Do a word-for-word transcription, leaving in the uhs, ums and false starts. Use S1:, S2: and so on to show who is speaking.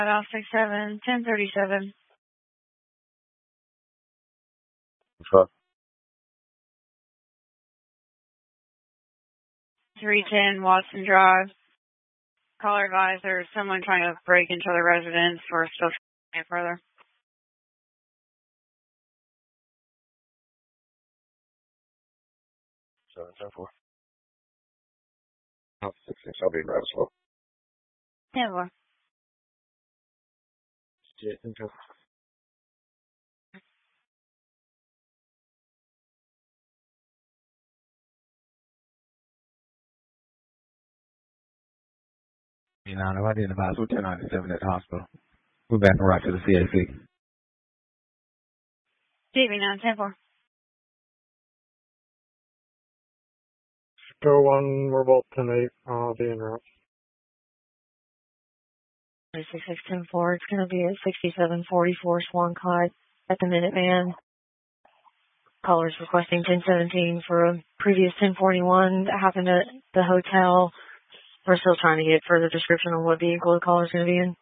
S1: Off six seven, ten thirty-seven.
S2: What's up?
S1: three ten Watson Drive. Caller advisor, someone trying to break into the residence. We're still trying further.
S2: seven ten four. Oh, six six. I'll be right slow.
S1: ten four.
S2: Yeah, okay. You know, if I didn't advise, we're ten ninety-seven at the hospital. We're back and right to the C A C.
S1: T V nine, ten four.
S3: Go one, we're both ten eight, I'll be in route.
S1: six six ten four, it's going to be at sixty-seven forty-four Swan Clyde at the Minuteman. Callers requesting ten seventeen for a previous ten forty-one that happened at the hotel. We're still trying to get further description on what vehicle the caller's going to be in.